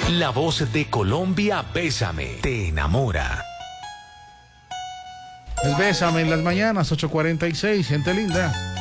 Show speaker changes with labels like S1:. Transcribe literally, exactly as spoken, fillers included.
S1: La voz de Colombia, Bésame, te enamora.
S2: Es Bésame en las mañanas, ocho cuarenta y seis, gente linda.